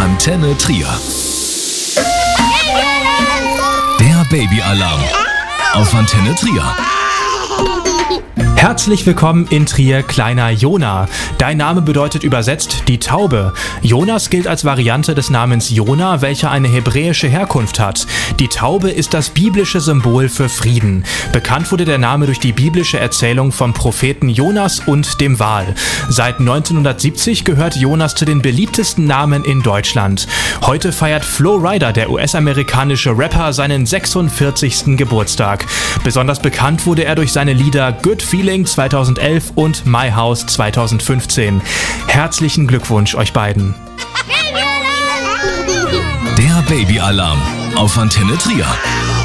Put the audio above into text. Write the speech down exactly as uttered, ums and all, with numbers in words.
Antenne Trier. Der Babyalarm auf Antenne Trier. Herzlich willkommen in Trier, kleiner Jona. Dein Name bedeutet übersetzt die Taube. Jonas gilt als Variante des Namens Jona, welcher eine hebräische Herkunft hat. Die Taube ist das biblische Symbol für Frieden. Bekannt wurde der Name durch die biblische Erzählung vom Propheten Jonas und dem Wal. Seit neunzehnhundertsiebzig gehört Jonas zu den beliebtesten Namen in Deutschland. Heute feiert Flo Rida, der U S-amerikanische Rapper, seinen sechsundvierzigsten Geburtstag. Besonders bekannt wurde er durch seine Lieder Good Feeling zweitausendelf und My House zweitausendfünfzehn. Herzlichen Glückwunsch euch beiden. Der Babyalarm auf Antenne Trier.